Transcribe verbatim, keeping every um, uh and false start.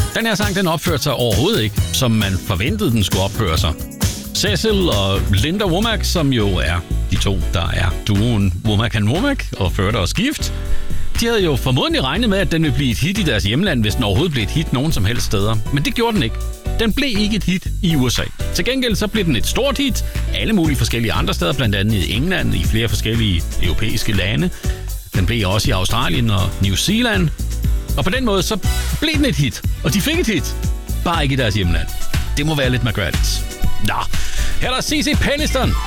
Den her sang, den opførte sig overhovedet ikke, som man forventede, den skulle opføre sig. Cecil og Linda Womack, som jo er de to, der er duoen Womack and Womack og førte og skift, de havde jo formodentlig regnet med, at den ville blive et hit i deres hjemland, hvis den overhovedet blev et hit nogen som helst steder. Men det gjorde den ikke. Den blev ikke et hit i U S A. Til gengæld så blev den et stort hit alle mulige forskellige andre steder, blandt andet i England, i flere forskellige europæiske lande. Den blev også i Australien og New Zealand. Og på den måde så blev den et hit, og de fik et hit. Bare ikke i deres hjemland. Det må være lidt mærkværdigt. Nå, her er der C C Peniston